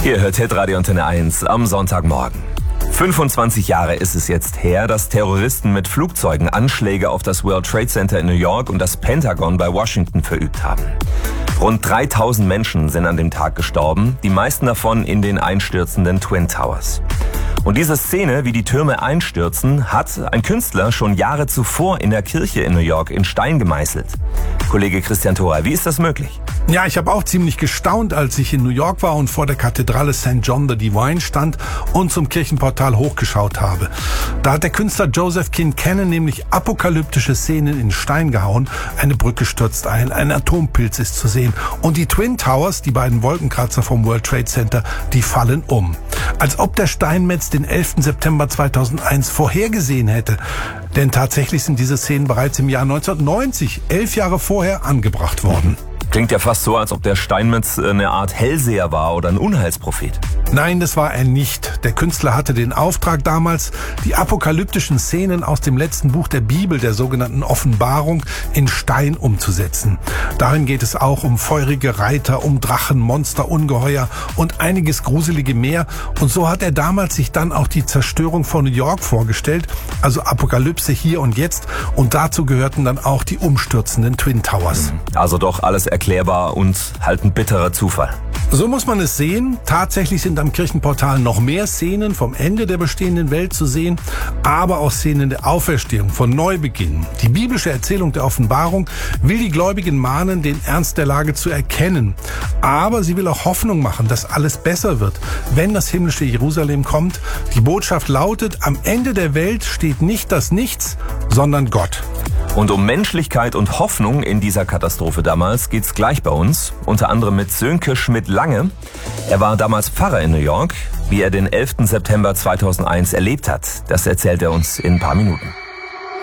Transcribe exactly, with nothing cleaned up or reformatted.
Ihr hört Hitradio Antenne eins am Sonntagmorgen. fünfundzwanzig Jahre ist es jetzt her, dass Terroristen mit Flugzeugen Anschläge auf das World Trade Center in New York und das Pentagon bei Washington verübt haben. Rund dreitausend Menschen sind an dem Tag gestorben, die meisten davon in den einstürzenden Twin Towers. Und diese Szene, wie die Türme einstürzen, hat ein Künstler schon Jahre zuvor in der Kirche in New York in Stein gemeißelt. Kollege Christian Thora, wie ist das möglich? Ja, ich habe auch ziemlich gestaunt, als ich in New York war und vor der Kathedrale Saint John the Divine stand und zum Kirchenportal hochgeschaut habe. Da hat der Künstler Joseph Kincannon nämlich apokalyptische Szenen in Stein gehauen. Eine Brücke stürzt ein, ein Atompilz ist zu sehen und die Twin Towers, die beiden Wolkenkratzer vom World Trade Center, die fallen um. Als ob der Steinmetz den elften September zweitausendeins vorhergesehen hätte. Denn tatsächlich sind diese Szenen bereits im Jahr neunzehnhundertneunzig, elf Jahre vorher, angebracht worden. Klingt ja fast so, als ob der Steinmetz eine Art Hellseher war oder ein Unheilsprophet. Nein, das war er nicht. Der Künstler hatte den Auftrag damals, die apokalyptischen Szenen aus dem letzten Buch der Bibel, der sogenannten Offenbarung, in Stein umzusetzen. Darin geht es auch um feurige Reiter, um Drachen, Monster, Ungeheuer und einiges Gruselige mehr. Und so hat er damals sich dann auch die Zerstörung von New York vorgestellt, also Apokalypse hier und jetzt. Und dazu gehörten dann auch die umstürzenden Twin Towers. Also doch alles erklärbar und halt ein bitterer Zufall. So muss man es sehen. Tatsächlich sind am Kirchenportal noch mehr Szenen vom Ende der bestehenden Welt zu sehen, aber auch Szenen der Auferstehung, von Neubeginn. Die biblische Erzählung der Offenbarung will die Gläubigen mahnen, den Ernst der Lage zu erkennen. Aber sie will auch Hoffnung machen, dass alles besser wird, wenn das himmlische Jerusalem kommt. Die Botschaft lautet, am Ende der Welt steht nicht das Nichts, sondern Gott. Und um Menschlichkeit und Hoffnung in dieser Katastrophe damals geht's gleich bei uns, unter anderem mit Sönke Schmidt-Lange. Er war damals Pfarrer in New York. Wie er den elften September zweitausendeins erlebt hat, das erzählt er uns in ein paar Minuten.